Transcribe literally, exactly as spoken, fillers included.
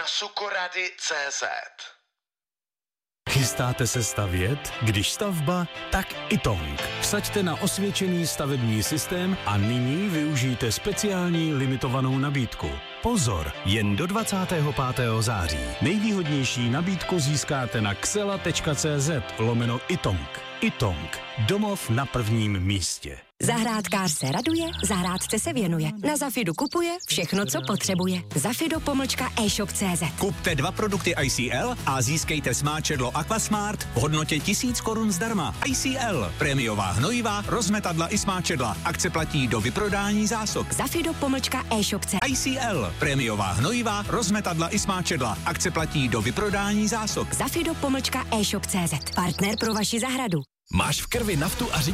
na sukorady tečka cé zet. Chystáte se stavět? Když stavba, tak Itong. Vsaďte na osvědčený stavební systém a nyní využijte speciální limitovanou nabídku. Pozor, jen do dvacátého pátého září. Nejvýhodnější nabídku získáte na xela tečka cé zet lomeno Itong. Itong. Domov na prvním místě. Zahrádkář se raduje, zahrádce se věnuje. Na Zafidu kupuje všechno, co potřebuje. Zafido pomlčka e-shop tečka cé zet. Kupte dva produkty I C L a získejte smáčedlo Aquasmart v hodnotě tisíc korun zdarma. I C L, prémiová hnojivá, rozmetadla i smáčedla. Akce platí do vyprodání zásob. Zafido pomlčka e-shop tečka cé zet. I C L, prémiová hnojivá, rozmetadla i smáčedla. Akce platí do vyprodání zásob. Zafido pomlčka e-shop tečka cé zet. Partner pro vaši zahradu. Máš v krvi naftu a